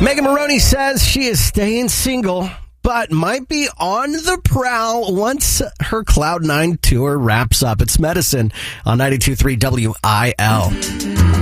Megan Maroney says she is staying single, but might be on the prowl once her Cloud9 tour wraps up. It's Medicine on 92.3 WIL.